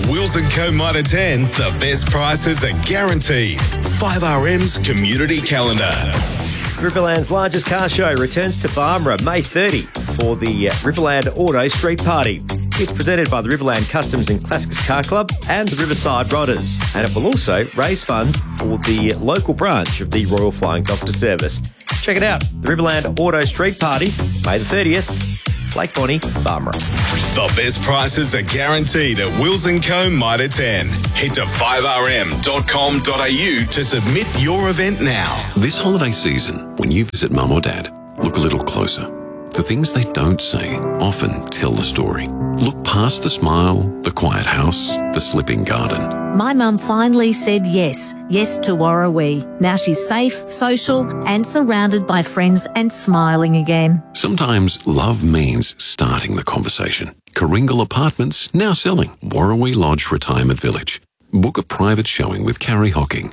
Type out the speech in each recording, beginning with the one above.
Wills & Co. Mitre 10, the best prices are guaranteed. 5RM's Community Calendar. Riverland's largest car show returns to Barmera May 30 for the Riverland Auto Street Party. It's presented by the Riverland Customs and Classics Car Club and the Riverside Rodders, and it will also raise funds for the local branch of the Royal Flying Doctor Service. Check it out, the Riverland Auto Street Party, May the 30th, Lake Bonnie, Barmera. The best prices are guaranteed at Wills & Co. Mitre 10. Head to 5rm.com.au to submit your event now. This holiday season, when you visit mum or dad, look a little closer. The things they don't say often tell the story. Look past the smile, the quiet house, the slipping garden. My mum finally said yes to Warrawee. Now she's safe, social and surrounded by friends and smiling again. Sometimes love means starting the conversation. Karingal Apartments now selling Warrawee Lodge Retirement Village. Book a private showing with Carrie Hocking,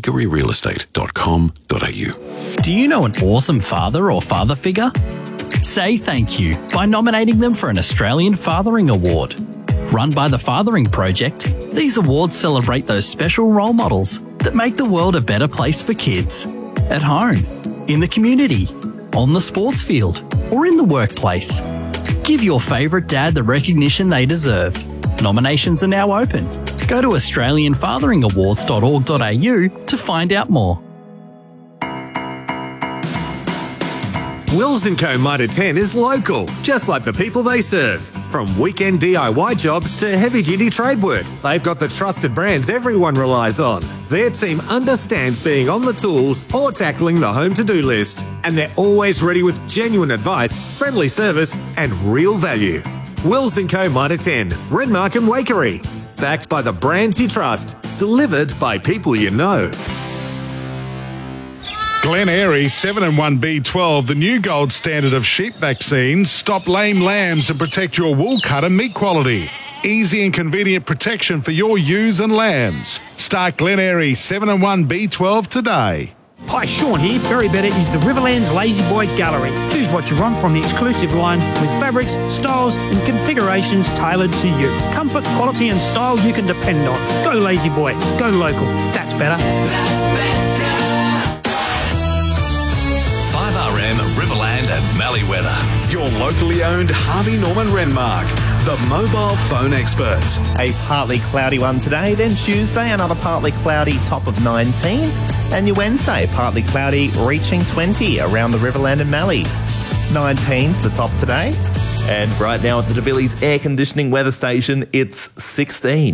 wakeryrealestate.com.au. Do you know an awesome father or father figure? Say thank you by nominating them for an Australian Fathering Award. Run by the Fathering Project, these awards celebrate those special role models that make the world a better place for kids. At home, in the community, on the sports field, or in the workplace. Give your favourite dad the recognition they deserve. Nominations are now open. Go to australianfatheringawards.org.au to find out more. Wills & Co. Mitre 10 is local, just like the people they serve. From weekend DIY jobs to heavy-duty trade work, they've got the trusted brands everyone relies on. Their team understands being on the tools or tackling the home to-do list. And they're always ready with genuine advice, friendly service and real value. Wills & Co. Mitre 10, Renmark and Wakery. Backed by the brands you trust, delivered by people you know. Glen Airy 7-in-1 the new gold standard of sheep vaccines. Stop lame lambs and protect your wool cut and meat quality. Easy and convenient protection for your ewes and lambs. Start Glen Airy 7-in-1 today. Hi, Sean here. Berry Better is the Riverland's Lazy Boy Gallery. Choose what you want from the exclusive line with fabrics, styles and configurations tailored to you. Comfort, quality and style you can depend on. Go Lazy Boy. Go local. That's better. That's better. 5RM Riverland and Malleeweather. Your locally owned Harvey Norman Renmark, the mobile phone experts. A partly cloudy one today, then Tuesday another partly cloudy, top of 19. And your Wednesday, partly cloudy, reaching 20 around the Riverland and Mallee. 19's the top today. And right now at the DeBilly's air conditioning weather station, it's 16.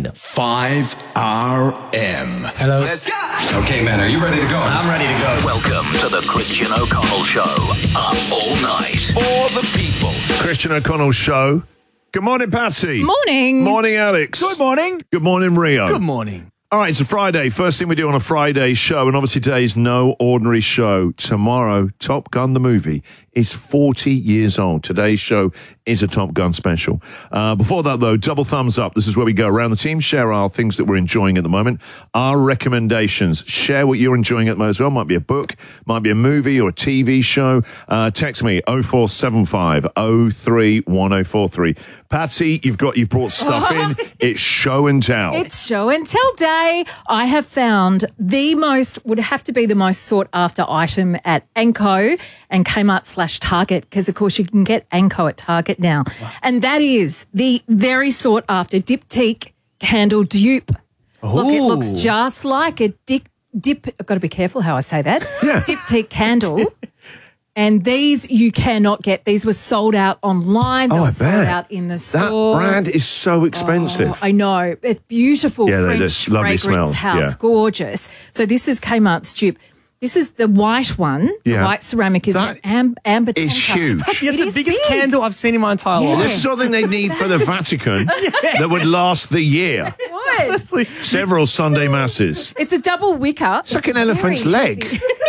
5RM. Hello. Let's go. Okay, man, are you ready to go? I'm ready to go. Welcome to the Christian O'Connell Show. Up all night for the people. Christian O'Connell Show. Good morning, Patsy. Morning. Morning, Alex. Good morning. Good morning, Rio. Good morning. All right, it's a Friday. First thing we do on a Friday show, and obviously today's no ordinary show. Tomorrow, Top Gun the movie is 40 years old. Today's show is a Top Gun special. Before that, though, double thumbs up. This is where we go around the team, share our things that we're enjoying at the moment, our recommendations. Share what you're enjoying at the moment as well. Might be a book, might be a movie or a TV show. Text me 0475 031043. Patsy, you've brought stuff in. It's show and tell. It's show and tell day. I have found would have to be the most sought after item at Anko and Kmart/Target, because of course you can get Anko at Target now. Wow. And that is the very sought after Diptyque candle dupe. Ooh. Look, it looks just like a I've got to be careful how I say that. Yeah. Diptyque candle. And these you cannot get. These were sold out online. They were sold out in the store. That brand is so expensive. Oh, I know. It's beautiful. Yeah, French lovely fragrance smells. house. Yeah. Gorgeous. So this is Kmart's dupe. This is the white one. Yeah. The white ceramic is That an amber is tonka. huge. It's the biggest candle I've seen in my entire life. This is something they need for the Vatican that would last the year. What? Several Sunday masses. It's a double wicker. It's like an elephant's leg.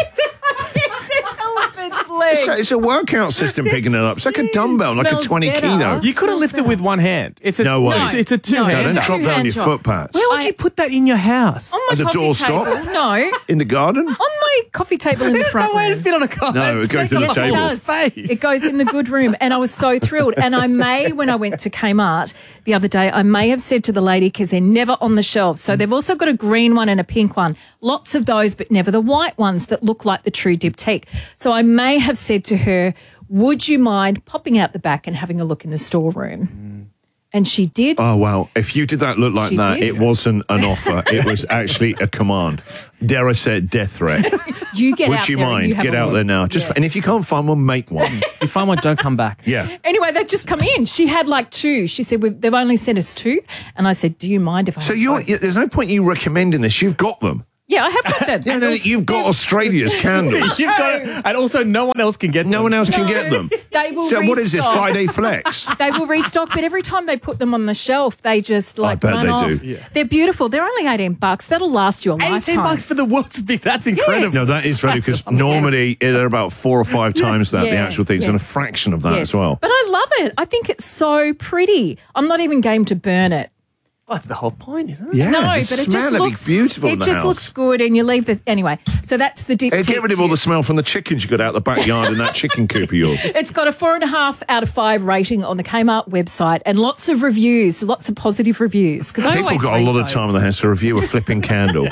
It's a workout system picking it up. It's like a dumbbell, like a 20 kilo. You could have lifted with one hand. It's a No way. It's a two-hand. Don't drop down your foot pads. Where would you put that in your house? On my As a coffee doorstop? table. No. In the garden? On my coffee table in the front no way to room. fit on a coffee. No, it goes to the Yes, table. it does. It goes in the good room, and I was so thrilled. And I may, when I went to Kmart the other day, I may have said to the lady, because they're never on the shelves, so they've also got a green one and a pink one, lots of those, but never the white ones that look like the true diptyque. So I may have said to her, would you mind popping out the back and having a look in the storeroom? And she did. Oh, wow. If you did that look like She that, did. it wasn't an offer. It was actually a command. Dare I say, death threat. You get Would out you there and mind? you have Get a out look. there now. Just Yeah. And if you can't find one, make one. You find one, don't come back. Yeah. Anyway, they've just come in. She had like 2. She said, they've only sent us 2. And I said, do you mind if I So have both? there's no point you recommending this. You've got them. Yeah, I have got them. Yeah, And no, also- you've got Australia's candles. You've got it. And also, no one else can get them. No one else can get them. They will So what is this, restock. Friday Flex? They will restock, but every time they put them on the shelf, they just like bet run they off. do. Yeah. They're beautiful. They're only $18. That'll last you a lifetime. $18 for the world's big. That's incredible. No, that is funny because normally they're about 4 or 5 times that, the Yeah, actual things, yeah. and a fraction of that Yes. as well. But I love it. I think it's so pretty. I'm not even game to burn it. Well, that's the whole point, isn't it? Yeah, No, the but it smell just would be looks beautiful in It the just house. looks good, and you leave the anyway. So that's the diptyque. Get rid of all the smell from the chickens you got out the backyard in that chicken coop of yours. It's got a 4.5 out of 5 rating on the Kmart website, and lots of reviews, lots of positive reviews. Because I People always got a read lot of those. time on their hands to review a flipping candle.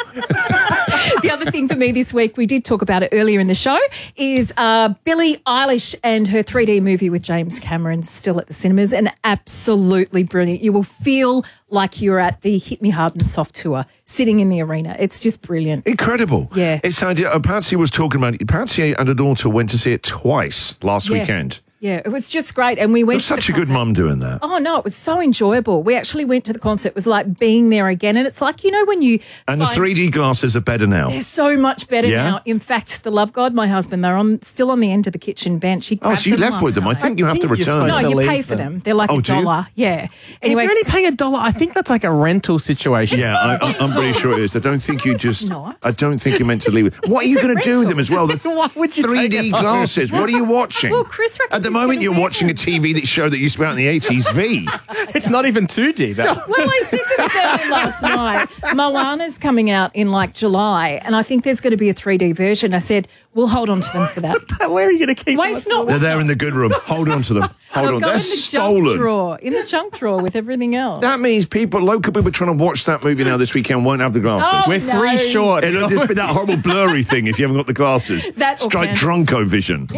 The other thing for me this week, we did talk about it earlier in the show, is Billie Eilish and her 3D movie with James Cameron still at the cinemas, and absolutely brilliant. You will feel like you're at the Hit Me Hard and Soft tour, sitting in the arena. It's just brilliant. Incredible. Yeah. It's Patsy was talking about it. Patsy and her daughter went to see it twice last Yeah. weekend. Yeah, it was just great. And we went You're to such the a good concert. mum doing that. Oh, no, it was so enjoyable. We actually went to the concert. It was like being there again. And it's like, you know, when you And the find- 3D glasses are better now. They're so much better Yeah? now. In fact, the Love God, my husband, they're still on the end of the kitchen bench. He Oh, grabbed so you them left with last them. I night. think you have to return No, them. you pay for them. They're like Oh, $1. do you? Yeah. Anyway, Anyway, if you're only paying $1, I think that's like a rental situation. Yeah, I'm pretty sure it is. I don't think you just. I don't think you're meant to leave it. What are you It's a going to do with rental. them as well? The Why would you take 3D it home? glasses. What are you watching? Well, Chris reckons At the he's moment, gonna you're wear watching a TV that show that used to be out in the 80s V. It's not even 2D, though. well, I said to the family last night, Moana's coming out in like July, and I think there's going to be a 3D version. I said, we'll hold on to them for that. Where are you going to keep Waste not. They're there in the good room. Hold on to them. Hold They'll on. go They're in the stolen. junk drawer, in the junk drawer with everything else. That means local people trying to watch that movie now this weekend won't have the glasses. Oh, We're 3 short. It'll just be that horrible blurry thing if you haven't got the glasses. That or Strike candles. Drunko vision.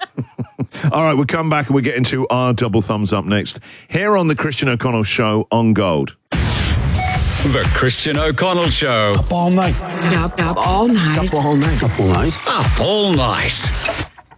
All right, we'll come back and we'll get into our double thumbs up next. Here on the Christian O'Connell Show on Gold. The Christian O'Connell Show. Up all night. Up all night. Up all night. Up all night. Up all night.